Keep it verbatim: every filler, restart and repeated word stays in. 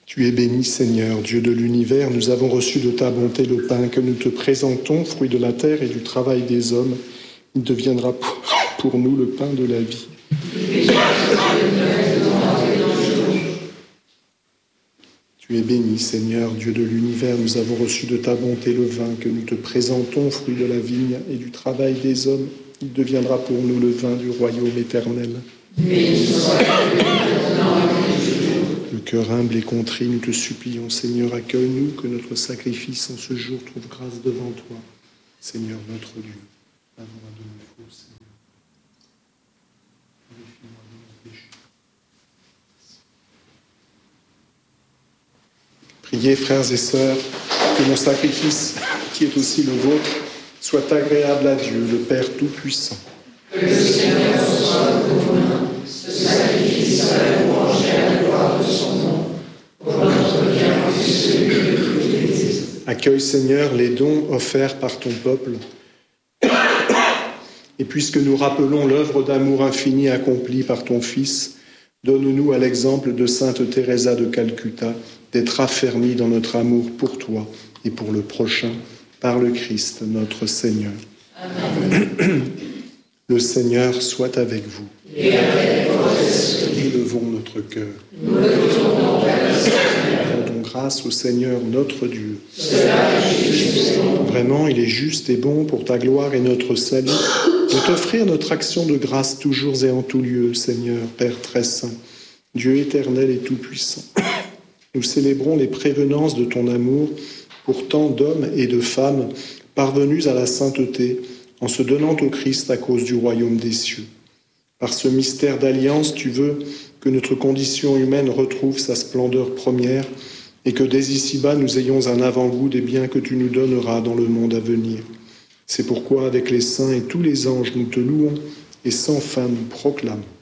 Tu es béni, Seigneur, Dieu de l'univers. Nous avons reçu de ta bonté le pain que nous te présentons, fruit de la terre et du travail des hommes. Il deviendra pour nous le pain de la vie. Tu es béni, Seigneur, Dieu de l'univers. Nous avons reçu de ta bonté le vin que nous te présentons, fruit de la vigne et du travail des hommes. Il deviendra pour nous le vin du royaume éternel. Le cœur humble et contrit, nous te supplions, Seigneur, accueille-nous, que notre sacrifice en ce jour trouve grâce devant toi. Seigneur, notre Dieu, pardonne de nos fautes, Seigneur. Purifie-moi de nos péchés. Priez, frères et sœurs, que mon sacrifice, qui est aussi le vôtre, soit agréable à Dieu, le Père Tout-Puissant. Que le Seigneur soit pour nous, ce sacrifice à la louange et à la gloire de son nom, pour notre bien et celui de toute l'Église. Accueille, Seigneur, les dons offerts par ton peuple. Et puisque nous rappelons l'œuvre d'amour infini accomplie par ton Fils, donne-nous à l'exemple de sainte Teresa de Calcutta d'être affermis dans notre amour pour toi et pour le prochain, par le Christ, notre Seigneur. Amen. Le Seigneur soit avec vous. Et avec votre esprit. Élevons notre cœur. Nous le tournons vers le Seigneur. Rendons grâce au Seigneur notre Dieu. Cela est juste et bon. Vraiment, il est juste et bon pour ta gloire et notre salut de t'offrir notre action de grâce toujours et en tout lieu, Seigneur, Père très saint, Dieu éternel et tout-puissant. Nous célébrons les prévenances de ton amour pour tant d'hommes et de femmes parvenus à la sainteté en se donnant au Christ à cause du royaume des cieux. Par ce mystère d'alliance, tu veux que notre condition humaine retrouve sa splendeur première et que dès ici-bas, nous ayons un avant-goût des biens que tu nous donneras dans le monde à venir. C'est pourquoi, avec les saints et tous les anges, nous te louons et sans fin nous proclamons.